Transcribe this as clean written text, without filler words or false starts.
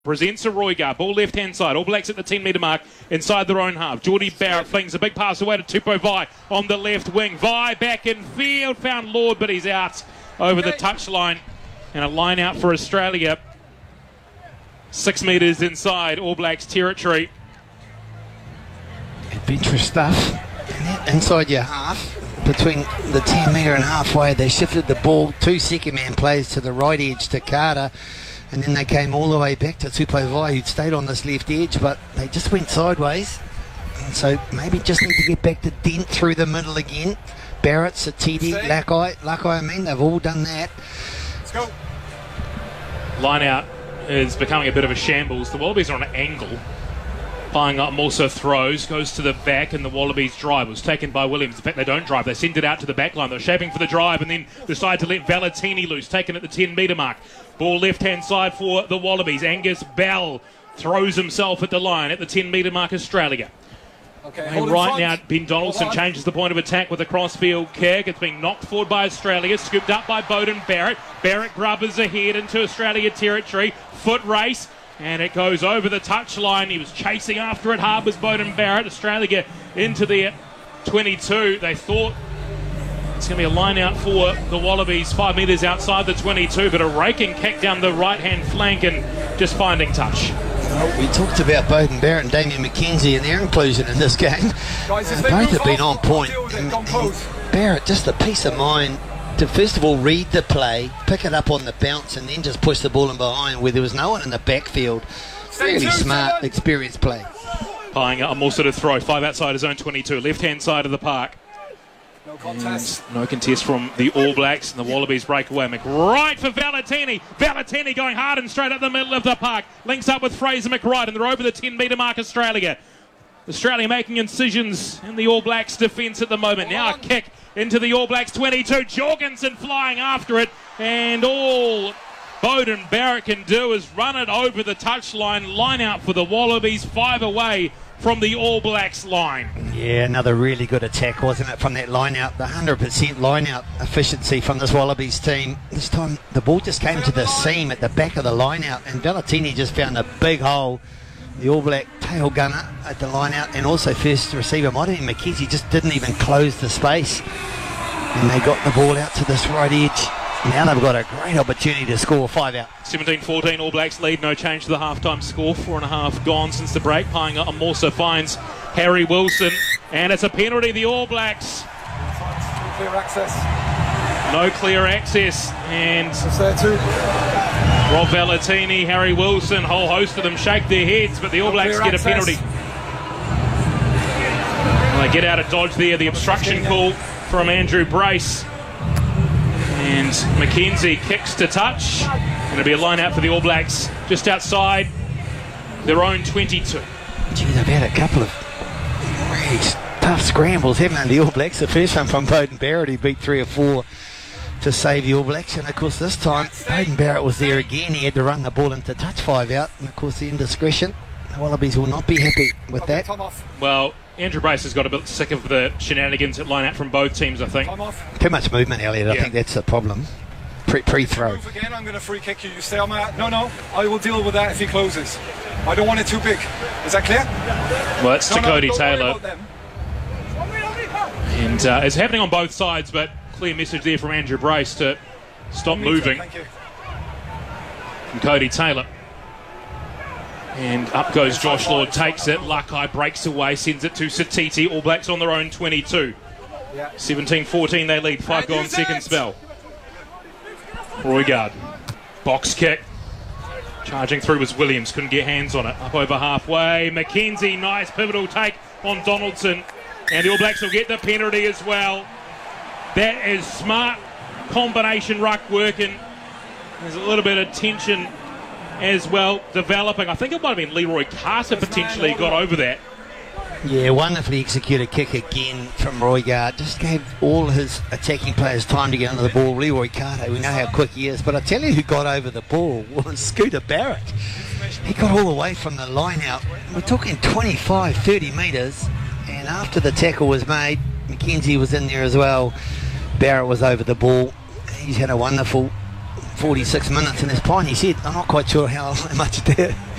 Presents a Roygar, ball left-hand side, All Blacks at the 10-metre mark, inside their own half. Geordie Barrett flings a big pass away to Tupou Vaa'i on the left wing. Vaa'i back in field, found Lord, but he's out over the touchline. And a line out for Australia. 6 metres inside All Blacks territory. Adventurous stuff. Inside your half, between the 10-metre and halfway, they shifted the ball. 2 second-man plays to the right edge to Carter. And then they came all the way back to Tupou Vaa'i, who'd stayed on this left edge, but they just went sideways. And so maybe just need to get back to Dent through the middle again. Barrett, Satiti, Lakai, they've all done that. Let's go. Line out is becoming a bit of a shambles. The Wallabies are on an angle. Buying up also throws, goes to the back, and the Wallabies drive. It was taken by Williams. In fact, they don't drive. They send it out to the back line. They're shaping for the drive and then decide to let Valetini loose, taken at the 10-metre mark. Ball left-hand side for the Wallabies. Angus Bell throws himself at the line at the 10-metre mark, Australia. Okay, And right now, Ben Donaldson changes the point of attack with a crossfield kick. It's being knocked forward by Australia, scooped up by Beauden Barrett. Barrett grubbers ahead into Australia territory. Foot race. And it goes over the touchline. He was chasing after it hard, was Beauden Barrett. Australia into the 22. They thought it's going to be a line out for the Wallabies, 5 metres outside the 22, but a raking kick down the right-hand flank and just finding touch. Well, we talked about Beauden Barrett and Damian McKenzie and their inclusion in this game. Guys, Both have been on point. And Barrett, just a peace of mind to first of all read the play, pick it up on the bounce, and then just push the ball in behind where there was no one in the backfield. Really smart, experienced play. Playing a more sort of throw, 5 outside his own 22, left-hand side of the park. No contest. No contest from the All Blacks, and the Wallabies break away. McWright for Valetini. Valetini going hard and straight up the middle of the park. Links up with Fraser McWright, and they're over the 10-metre mark, Australia. Australia making incisions in the All Blacks defence at the moment. Now a kick into the All Blacks 22. Jorgensen flying after it, and all Beauden Barrett can do is run it over the touchline. Line out for the Wallabies, 5 away from the All Blacks line. Yeah, another really good attack, wasn't it, from that line out. The 100% line out efficiency from this Wallabies team. This time the ball just came to the seam at the back of the line out, and Valetini just found a big hole. The All Black tail gunner at the line out, and also first receiver Martin McKenzie just didn't even close the space, and they got the ball out to this right edge. Now they've got a great opportunity to score 5 out. 17-14 All Blacks lead, no change to the half-time score. 4.5 gone since the break. Painga Amosa finds Harry Wilson, and it's a penalty, the All Blacks. Clear access. No clear access, and It's there too. Rob Valetini, Harry Wilson, whole host of them shake their heads, but the All Blacks get a penalty. Well, they get out of dodge there, the obstruction call from Andrew Brace. And McKenzie kicks to touch. And it'll be a line out for the All Blacks just outside their own 22. Gee, they've had a couple of really tough scrambles, haven't they, the All Blacks? The first one from Beauden Barrett, he beat 3 or 4 to save the All Blacks, and of course this time Beauden Barrett was there again. He had to run the ball into touch 5 out, and of course the indiscretion. The Wallabies will not be happy with that. Well, Andrew Brace has got a bit sick of the shenanigans at line out from both teams, I think. Too much movement, Elliot. I think that's the problem. Pre-throw. Move again, I'm going to free kick you. You stay on my... No, I will deal with that if he closes. I don't want it too big. Is that clear? Well, it's to Cody don't Taylor. worry about them. And it's happening on both sides, but clear message there from Andrew Brace to stop moving. Thank you. From Cody Taylor. And up goes Josh Lord, takes it. Lakai breaks away, sends it to Satiti. All Blacks on their own 22. 17-14 they lead. 5 gone, second spell. Roygar. Box kick. Charging through was Williams. Couldn't get hands on it. Up over halfway. McKenzie, nice pivotal take on Donaldson. And the All Blacks will get the penalty as well. That is smart combination ruck work, and there's a little bit of tension as well developing. I think it might have been Leroy Carter potentially got over that. Yeah, wonderfully executed kick again from Roygar. Just gave all his attacking players time to get under the ball. Leroy Carter, we know how quick he is, but I tell you who got over the ball was Scooter Barrett. He got all the way from the line out. We're talking 25, 30 metres, and after the tackle was made, McKenzie was in there as well. Barrett was over the ball. He's had a wonderful 46 minutes, and as Piney said, I'm not quite sure how much